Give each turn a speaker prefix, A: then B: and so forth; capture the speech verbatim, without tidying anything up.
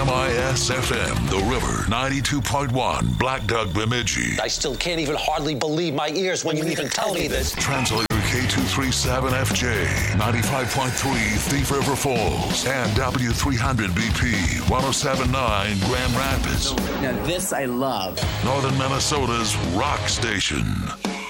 A: M I S F M, The River, ninety-two point one, Black Duck, Bemidji.
B: I still can't even hardly believe my ears when you even tell me this.
A: Translator K two thirty-seven F J, ninety-five point three Thief River Falls, and W three hundred B P, one oh seven point nine Grand Rapids.
C: Now this I love.
A: Northern Minnesota's rock station.